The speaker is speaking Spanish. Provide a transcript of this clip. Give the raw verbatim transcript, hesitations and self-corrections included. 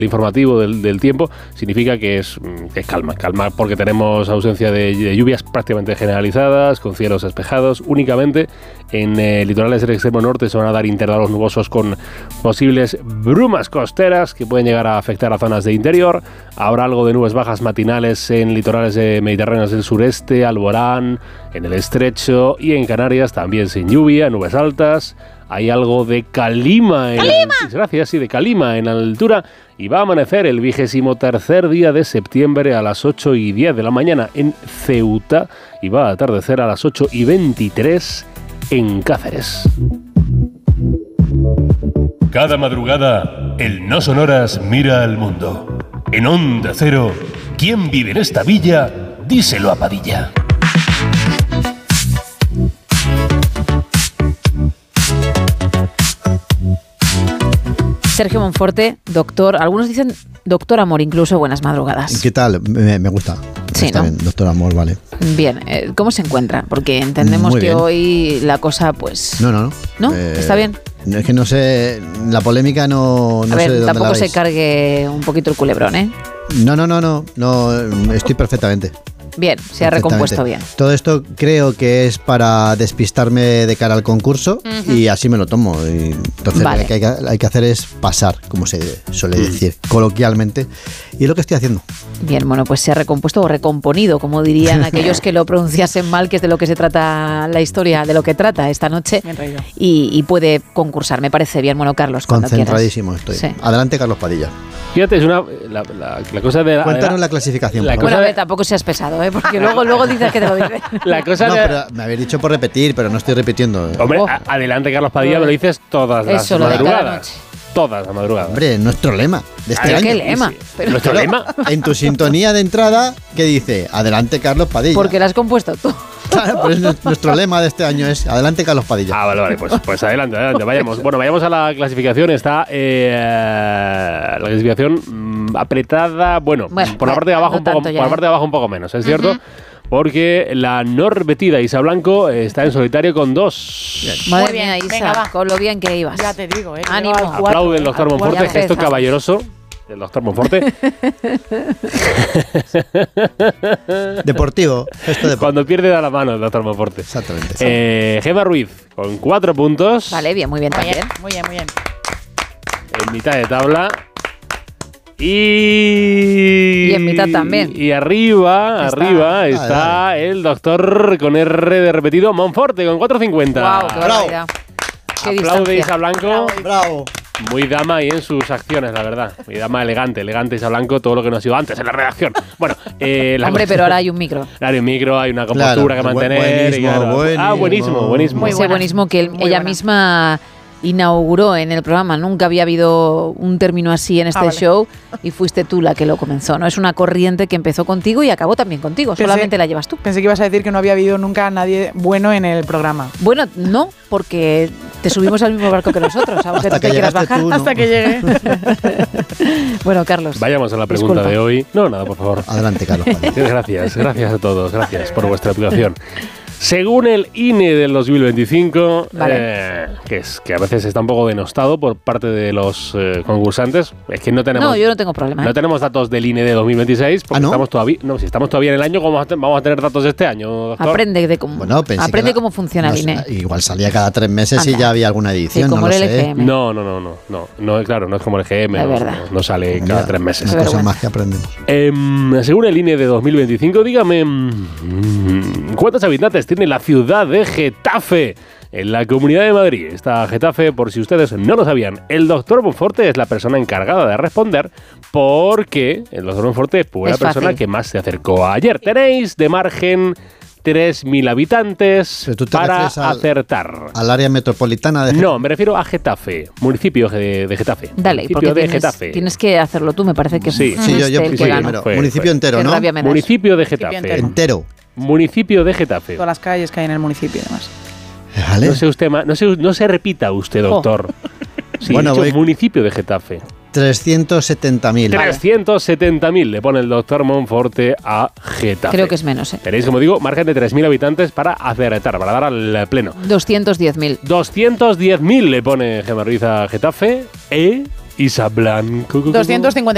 informativo del, del tiempo, significa que es, que es calma, calma porque tenemos ausencia de, de lluvias prácticamente generalizadas, con cielos despejados. Únicamente en eh, litorales del extremo norte se van a dar intervalos nubosos con posibles brumas costeras que pueden llegar a afectar a zonas de interior. Habrá algo de nubes bajas matinales en litorales eh, mediterráneos del sureste, Alborán, en el Estrecho y en Canarias también sin lluvia, nubes altas. Hay algo de calima, en, ¡Calima! Gracias, sí, de calima en altura. Y va a amanecer el vigésimo tercer día de septiembre a las ocho y diez de la mañana en Ceuta y va a atardecer a las ocho y veintitrés en Cáceres. Cada madrugada, el No Sonoras mira al mundo. En Onda Cero, ¿quién vive en esta villa? Díselo a Padilla. Sergio Monforte, doctor, algunos dicen doctor Amor, incluso buenas madrugadas. ¿Qué tal? Me, me gusta. Sí, Está ¿no? bien, doctor Amor, vale. Bien, eh, ¿cómo se encuentra? Porque entendemos Muy que bien. hoy la cosa, pues... No, no, no. ¿No? Eh, ¿Está bien? Es que no sé, la polémica no, no A sé de ver, dónde tampoco la se veis. cargue un poquito el culebrón, ¿eh? No, no, no, no, no, estoy perfectamente. Bien, se ha recompuesto bien. Todo esto creo que es para despistarme de cara al concurso uh-huh. y así me lo tomo. Y entonces vale. lo que hay, que hay que hacer es pasar, como se suele decir coloquialmente, y es lo que estoy haciendo. Bien, bueno, pues se ha recompuesto o recomponido, como dirían aquellos que lo pronunciasen mal, que es de lo que se trata la historia, de lo que trata esta noche, y, y puede concursar. Me parece bien. Bueno, Carlos, cuando concentradísimo quieras. estoy. Sí. Adelante, Carlos Padilla. Fíjate, es una la, la, la cosa de la, Cuéntanos la, la clasificación. La por Bueno, a favor. ver, tampoco seas pesado, ¿eh? Porque luego, luego dices que te lo dice. La cosa no, de... pero me habéis dicho por repetir, pero no estoy repitiendo. Hombre, Oh. a, adelante, Carlos Padilla, me lo dices todas las Eso, lo de cada madrugadas. noche. Todas las madrugadas. Hombre, nuestro lema de este ¿Pero año. qué lema? Sí. Pero- ¿Nuestro Pero lema? En tu sintonía de entrada, ¿qué dice? Adelante, Carlos Padilla. Porque la has compuesto tú. Claro, pues nuestro lema de este año es adelante, Carlos Padilla. Ah, vale, vale, pues, pues adelante, adelante, vayamos. Bueno, vayamos a la clasificación. Está eh, la clasificación mm, apretada, bueno, Bueno, por la bueno, parte de abajo no un poco, tanto ya, por la ¿eh? parte de abajo un poco menos, ¿es cierto? Porque la norvetida Isa Blanco está en solitario con dos. Madre Muy bien, mía, Isa, venga, va. con lo bien que ibas. Ya te digo, ¿eh? Ánimo. Llevo al cuarto, Aplaude el doctor al Monforte, Ya gesto empezamos. caballeroso del doctor Monforte. Deportivo, esto de Cuando pierde da la mano el doctor Monforte. Exactamente. Eh, Gemma Ruiz con cuatro puntos. Vale, bien, muy bien Muy bien, también. muy bien, muy bien. En mitad de tabla. Y, Y en mitad también. Y arriba, Está. arriba está Vale, el doctor con R de repetido, Monforte, con cuatro cincuenta. Guau, qué Bravo. barbaridad. Qué Aplaude Isa distancia. Blanco. Bravo. Muy dama ahí en sus acciones, la verdad. Muy dama elegante, elegante Isa Blanco, todo lo que no ha sido antes en la redacción. Bueno, eh, la Hombre, cosa- pero ahora hay un micro. Claro, hay un micro, hay una compostura Claro, que bu- mantener. buenismo, y claro. buenismo. Ah, buenísimo, buenísimo. Muy Ese buena. buenismo que él- Muy ella buena. misma inauguró en el programa. Nunca había habido un término así en este Ah, vale. show y fuiste tú la que lo comenzó. No es una corriente que empezó contigo y acabó también contigo. Pensé- Solamente la llevas tú. Pensé que ibas a decir que no había habido nunca nadie bueno en el programa. Bueno, no, porque te subimos al mismo barco que nosotros, aunque Hasta tú te que quieras llegaste bajar. tú, ¿no? Hasta que llegué. Bueno, Carlos. Vayamos a la pregunta Disculpa. de hoy. No, nada, por favor. Adelante, Carlos Padilla. Gracias, gracias a todos, gracias por vuestra aplicación. Según el I N E del dos mil veinticinco, Vale. eh, que es que a veces está un poco denostado por parte de los eh, concursantes, es que no tenemos No, yo no tengo problema. ¿eh? no tenemos datos del I N E de dos mil veintiséis, porque ¿Ah, no? estamos todavía, no, si estamos todavía en el año, ¿cómo vamos a te- vamos a tener datos de este año, doctor? Aprende de cómo, Bueno, pensé aprende que la- cómo funciona no el I N E. sé, igual salía cada tres meses y Anda. ya había alguna edición, Sí, como no lo el sé. L G M. No, no, no, no, no, no, claro, no es como el G M, Es no, verdad. no, no sale cada Mira, tres meses. Una Qué cosa vergüenza. más que aprendemos. Em, según el I N E de dos mil veinticinco, dígame, mm, ¿cuántos habitantes tiene la ciudad de Getafe en la Comunidad de Madrid? Está Getafe, por si ustedes no lo sabían. El doctor Monforte es la persona encargada de responder porque el doctor Monforte fue la Es persona fácil. que más se acercó ayer. Tenéis de margen tres mil habitantes Pero tú te para refieres al- acertar. Al área metropolitana de No, me refiero a Getafe, municipio de, de Getafe. Dale, municipio porque de tienes, Getafe. tienes que hacerlo tú, me parece que Sí. es Sí, yo, yo el sí, que sí, ganó. primero. Fue- Municipio fue. entero, Qué ¿no? rabia me das. Municipio de Municipio Getafe. entero. Entero. Municipio de Getafe. Todas las calles que hay en el municipio, además. ¿Vale? No se usted ma- no se, no se repita usted, doctor. Sí, Bueno, he dicho voy- municipio de Getafe. trescientos setenta mil. trescientos setenta mil le pone el doctor Monforte a Getafe. Creo que es menos, ¿eh? Tenéis, como digo, margen de tres mil habitantes para acertar, para dar al pleno. doscientos diez mil. doscientos diez mil le pone Gemma Ruiz a Getafe e Isa Blanco. doscientos cincuenta